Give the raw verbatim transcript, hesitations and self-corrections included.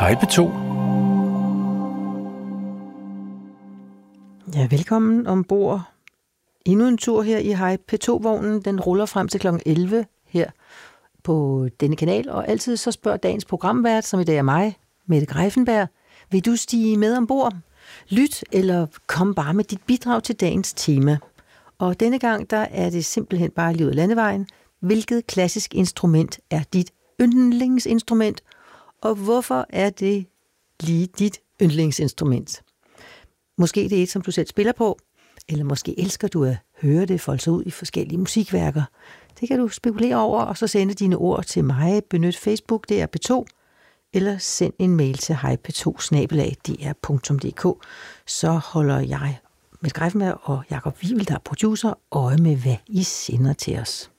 Hej P to. Ja, velkommen ombord. Endnu en tur her i Hej P to-vognen. Den ruller frem til klokken elleve her på denne kanal, og altid så spørger dagens programvært, som i dag er mig, Mette Greiffenberg, vil du stige med ombord? Lyt eller kom bare med dit bidrag til dagens tema. Og denne gang, der er det simpelthen bare livet landevejen. Hvilket klassisk instrument er dit yndlingsinstrument? Og hvorfor er det lige dit yndlingsinstrument? Måske det er et, som du selv spiller på, eller måske elsker du at høre det folde sig ud i forskellige musikværker. Det kan du spekulere over, og så sende dine ord til mig. Benyt Facebook, det er P to, eller send en mail til hej p to snabel-a d r punktum d k. Så holder jeg, Mette Greiffenberg og Jakob Wivel, der er producer, øje med, hvad I sender til os.